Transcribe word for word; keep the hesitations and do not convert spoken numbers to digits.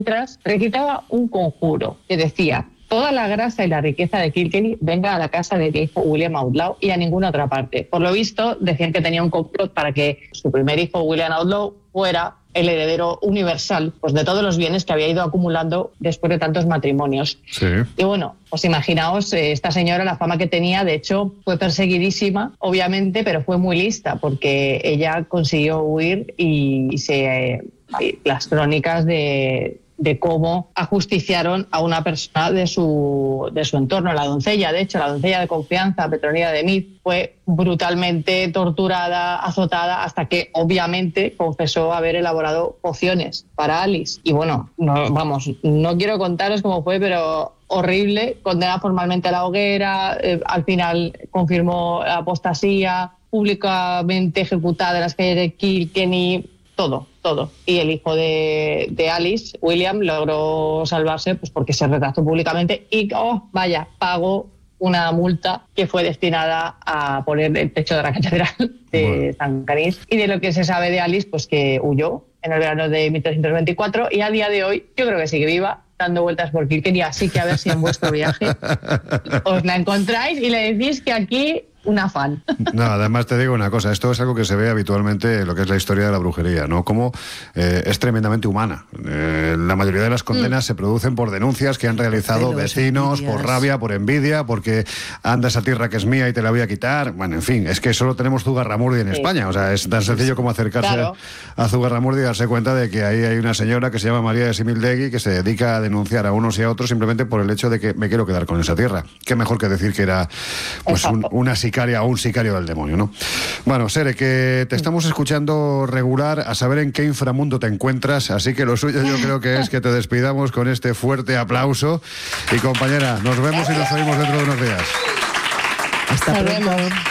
mientras recitaba un conjuro que decía: toda la grasa y la riqueza de Kilkenny venga a la casa de mi hijo William Outlaw y a ninguna otra parte. Por lo visto, decían que tenía un complot para que su primer hijo, William Outlaw, fuera el heredero universal, pues, de todos los bienes que había ido acumulando después de tantos matrimonios. Sí. Y bueno, pues imaginaos, eh, esta señora, la fama que tenía, de hecho, fue perseguidísima, obviamente, pero fue muy lista, porque ella consiguió huir y, y se... Eh, las crónicas de... de cómo ajusticiaron a una persona de su, de su entorno, la doncella. De hecho, la doncella de confianza, Petronila de Meath, fue brutalmente torturada, azotada, hasta que obviamente confesó haber elaborado pociones para Alice. Y bueno, no, vamos, no quiero contaros cómo fue, pero horrible, condenada formalmente a la hoguera, eh, al final confirmó la apostasía, públicamente ejecutada en las calles de Kilkenny, todo, todo. Y el hijo de, de Alice, William, logró salvarse pues porque se retractó públicamente y, oh, vaya, pagó una multa que fue destinada a poner el techo de la catedral de bueno. San Canís. Y de lo que se sabe de Alice, pues que huyó en el verano de mil trescientos veinticuatro y a día de hoy yo creo que sigue viva, dando vueltas por Kilkenny, así que a ver si en vuestro viaje os la encontráis y le decís que aquí una fan. No, además te digo una cosa, esto es algo que se ve habitualmente en lo que es la historia de la brujería, ¿no? Como eh, es tremendamente humana. Eh, la mayoría de las condenas mm. se producen por denuncias que han realizado Celos, vecinos, envidias. Por rabia, por envidia, porque anda esa tierra que es mía y te la voy a quitar. Bueno, en fin, es que solo tenemos Zugarramurdi en sí. España. O sea, es tan sencillo como acercarse claro. a Zugarramurdi y darse cuenta de que ahí hay una señora que se llama María de Simildegui que se dedica a denunciar a unos y a otros simplemente por el hecho de que me quiero quedar con esa tierra. Qué mejor que decir que era pues un, una sicaria o un sicario del demonio, ¿no? Bueno, Sere, que te estamos escuchando regular, a saber en qué inframundo te encuentras, así que lo suyo yo creo que es que te despidamos con este fuerte aplauso. Y compañera, nos vemos y nos oímos dentro de unos días. Hasta pronto.